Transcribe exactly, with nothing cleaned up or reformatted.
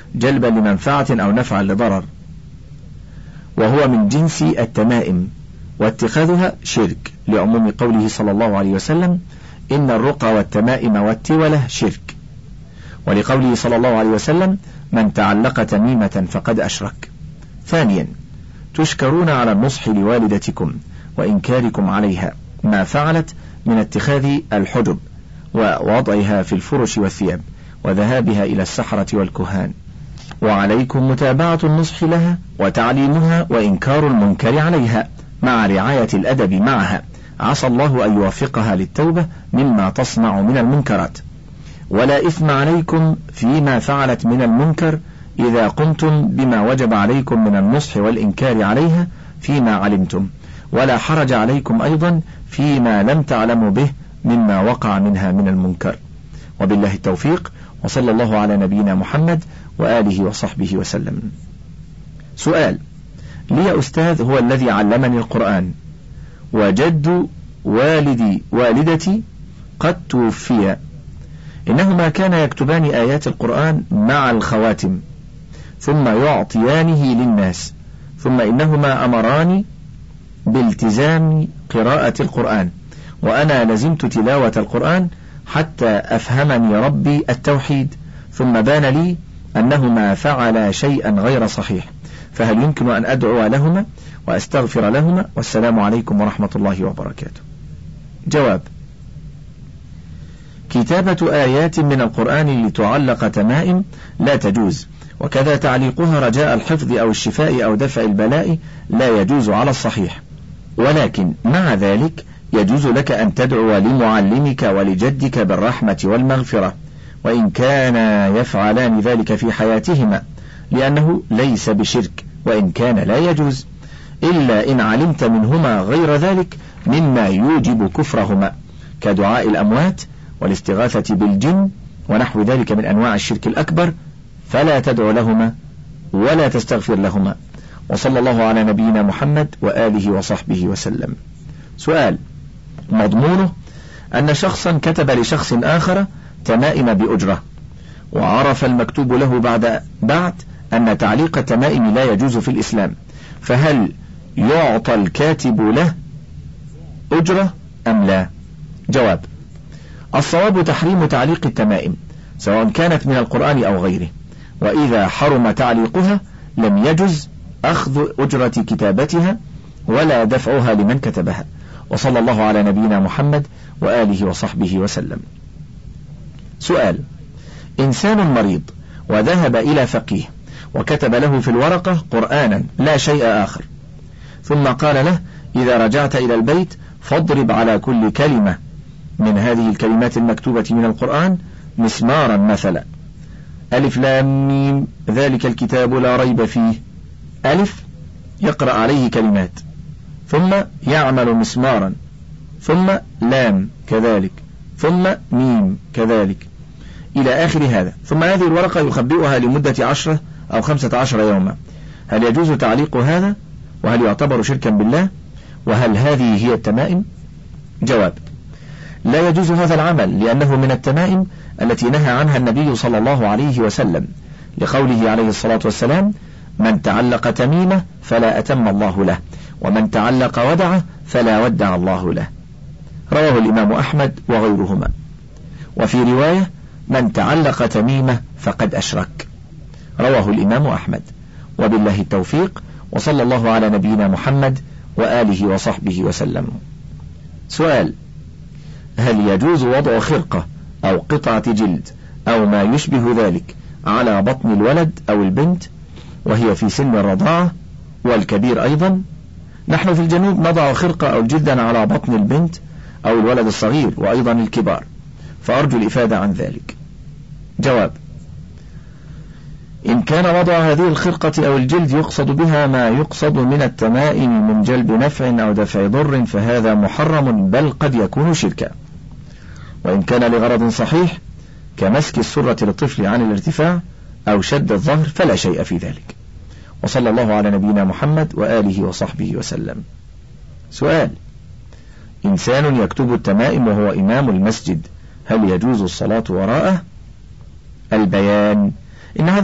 جلبا لمنفعة أو نفعا لضرر، وهو من جنس التمائم، واتخاذها شرك، لعموم قوله صلى الله عليه وسلم: إن الرقى والتمائم والتولة شرك، ولقوله صلى الله عليه وسلم: من تعلق تميمة فقد أشرك. ثانيا، تشكرون على النصح لوالدتكم وإنكاركم عليها ما فعلت من اتخاذ الحجب ووضعها في الفرش والثياب وذهابها إلى السحرة والكهان، وعليكم متابعة النصح لها وتعليمها وإنكار المنكر عليها مع رعاية الأدب معها، عسى الله أن يوفقها للتوبة مما تصنع من المنكرات. ولا إثم عليكم فيما فعلت من المنكر إذا قمتم بما وجب عليكم من النصح والإنكار عليها فيما علمتم، ولا حرج عليكم أيضا فيما لم تعلموا به مما وقع منها من المنكر. وبالله التوفيق، وصلى الله على نبينا محمد وآله وصحبه وسلم. سؤال: لي أستاذ هو الذي علمني القرآن، وجد والدي والدتي قد توفي، إنهما كان يكتبان آيات القرآن مع الخواتم ثم يعطيانه للناس، ثم إنهما أمراني بالتزام قراءة القرآن، وأنا لزمت تلاوة القرآن حتى أفهمني ربي التوحيد، ثم بان لي أنهما فعلا شيئا غير صحيح، فهل يمكن أن أدعو لهما وأستغفر لهما؟ والسلام عليكم ورحمة الله وبركاته. جواب: كتابة آيات من القرآن لتعلق تمائم لا تجوز، وكذا تعليقها رجاء الحفظ أو الشفاء أو دفع البلاء لا يجوز على الصحيح، ولكن مع ذلك يجوز لك أن تدعو لمعلمك ولجدك بالرحمة والمغفرة، وإن كان يفعلان ذلك في حياتهما، لأنه ليس بشرك وإن كان لا يجوز، إلا إن علمت منهما غير ذلك مما يوجب كفرهما، كدعاء الأموات والاستغاثة بالجن ونحو ذلك من أنواع الشرك الأكبر، فلا تدعو لهما ولا تستغفر لهما. وصلى الله على نبينا محمد وآله وصحبه وسلم. سؤال: مضمونه أن شخصا كتب لشخص آخر تمائم بأجرة، وعرف المكتوب له بعد بعد أن تعليق التمائم لا يجوز في الإسلام، فهل يعطى الكاتب له أجرة أم لا؟ جواب: الصواب تحريم تعليق التمائم سواء كانت من القرآن أو غيره، وإذا حرم تعليقها لم يجز أخذ أجرة كتابتها ولا دفعها لمن كتبها. وصلى الله على نبينا محمد وآله وصحبه وسلم. سؤال: إنسان مريض وذهب إلى فقيه وكتب له في الورقة قرآنا لا شيء آخر، ثم قال له: إذا رجعت إلى البيت فاضرب على كل كلمة من هذه الكلمات المكتوبة من القرآن مسمارا مثلا، ألف لام ميم ذلك الكتاب لا ريب فيه، ألف يقرأ عليه كلمات، ثم يعمل مسمارا، ثم لام كذلك، ثم ميم كذلك إلى آخر هذا، ثم هذه الورقة يخبئها لمدة عشرة أو خمسة عشر يوما. هل يجوز تعليق هذا؟ وهل يعتبر شركا بالله؟ وهل هذه هي التمائم؟ جواب: لا يجوز هذا العمل، لأنه من التمائم التي نهى عنها النبي صلى الله عليه وسلم، لقوله عليه الصلاة والسلام: من تعلق تميمة فلا أتم الله له، ومن تعلق ودعة فلا ودع الله له. رواه الإمام أحمد وغيرهما. وفي رواية: من تعلق تميمة فقد أشرك، رواه الإمام أحمد. وبالله التوفيق، وصلى الله على نبينا محمد وآله وصحبه وسلم. سؤال: هل يجوز وضع خرقة أو قطعة جلد أو ما يشبه ذلك على بطن الولد أو البنت وهي في سن الرضاعة والكبير أيضا؟ نحن في الجنوب نضع خرقة أو جلدا على بطن البنت أو الولد الصغير وأيضا الكبار، فأرجو الإفادة عن ذلك. جواب: إن كان وضع هذه الخرقة أو الجلد يقصد بها ما يقصد من التمائم من جلب نفع أو دفع ضر فهذا محرم، بل قد يكون شركا. وإن كان لغرض صحيح كمسك السرة للطفل عن الارتفاع أو شد الظهر فلا شيء في ذلك. وصلى الله على نبينا محمد وآله وصحبه وسلم. سؤال: إنسان يكتب التمائم وهو إمام المسجد، هل يجوز الصلاة وراءه؟ البيان: إن هذا